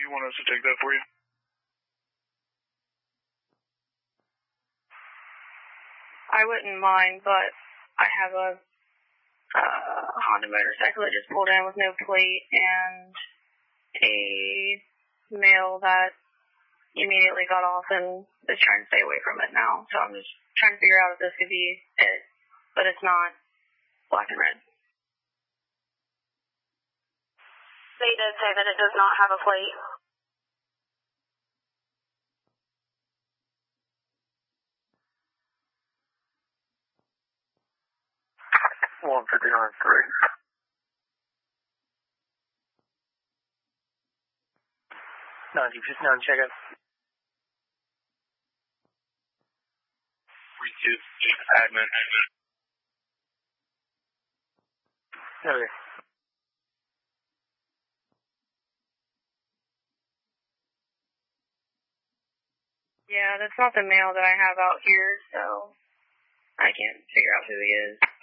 you want us to take that for you? I wouldn't mind, but I have a Honda motorcycle that just pulled in with no plate and a male that immediately got off and is trying to stay away from it now. So I'm just trying to figure out if this could be it, but it's not black and red. They did say that it does not have a plate. $159.3. Check it. 32, admin. Okay. Yeah, that's not the male that I have out here, so I can't figure out who he is.